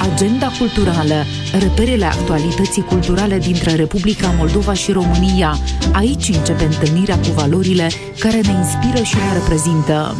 Agenda culturală, reperele actualității culturale dintre Republica Moldova și România. Aici începe întâlnirea cu valorile care ne inspiră și ne reprezintă.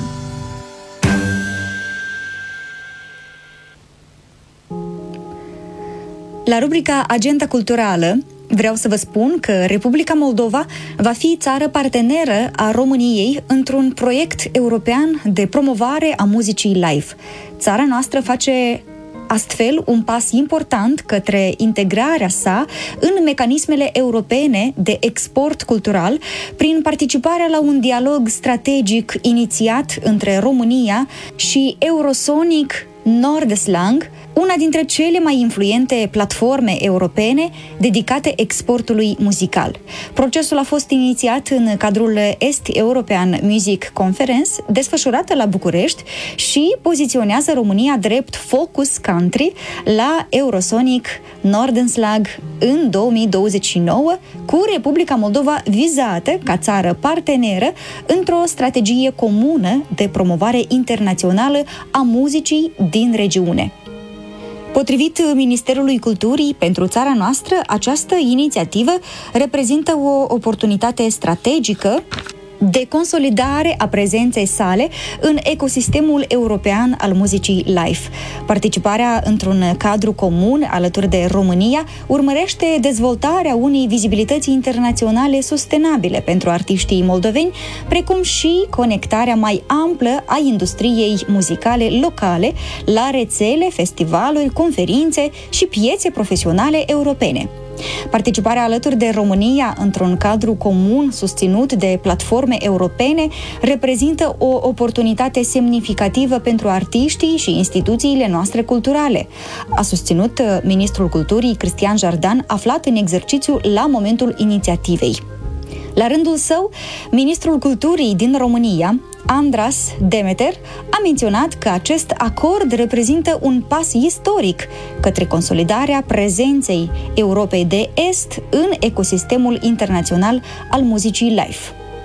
La rubrica Agenda culturală vreau să vă spun că Republica Moldova va fi țară parteneră a României într-un proiect european de promovare a muzicii live. Țara noastră face astfel un pas important către integrarea sa în mecanismele europene de export cultural prin participarea la un dialog strategic inițiat între România și Eurosonic Nordeslang, una dintre cele mai influente platforme europene dedicate exportului muzical. Procesul a fost inițiat în cadrul East European Music Conference, desfășurată la București, și poziționează România drept focus country la Eurosonic Nordeslang în 2029, cu Republica Moldova vizată ca țară parteneră într-o strategie comună de promovare internațională a muzicii din regiune. Potrivit Ministerului Culturii, pentru țara noastră, această inițiativă reprezintă o oportunitate strategică de consolidare a prezenței sale în ecosistemul european al muzicii live. Participarea într-un cadru comun alături de România urmărește dezvoltarea unei vizibilități internaționale sustenabile pentru artiștii moldoveni, precum și conectarea mai amplă a industriei muzicale locale la rețele, festivaluri, conferințe și piețe profesionale europene. Participarea alături de România într-un cadru comun susținut de platforme europene reprezintă o oportunitate semnificativă pentru artiștii și instituțiile noastre culturale, a susținut ministrul culturii Cristian Jardan, aflat în exercițiu la momentul inițiativei. La rândul său, ministrul culturii din România, Andras Demeter, a menționat că acest acord reprezintă un pas istoric către consolidarea prezenței Europei de Est în ecosistemul internațional al muzicii live.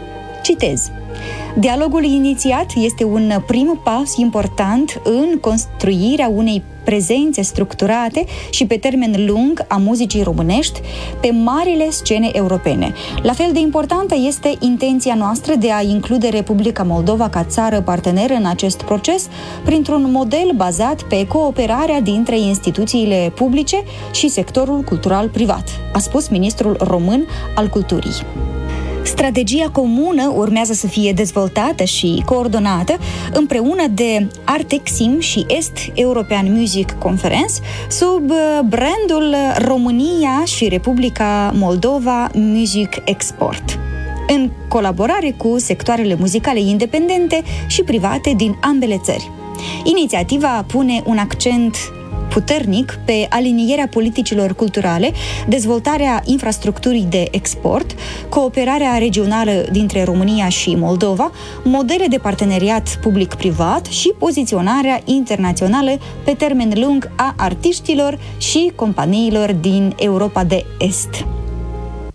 Citez: dialogul inițiat este un prim pas important în construirea unei prezențe structurate și pe termen lung a muzicii românești pe marile scene europene. La fel de importantă este intenția noastră de a include Republica Moldova ca țară parteneră în acest proces printr-un model bazat pe cooperarea dintre instituțiile publice și sectorul cultural privat, a spus ministrul român al culturii. Strategia comună urmează să fie dezvoltată și coordonată împreună de Artexim și Est European Music Conference sub brandul România și Republica Moldova Music Export, în colaborare cu sectoarele muzicale independente și private din ambele țări. Inițiativa pune un accent puternic pe alinierea politicilor culturale, dezvoltarea infrastructurii de export, cooperarea regională dintre România și Moldova, modele de parteneriat public-privat și poziționarea internațională pe termen lung a artiștilor și companiilor din Europa de Est.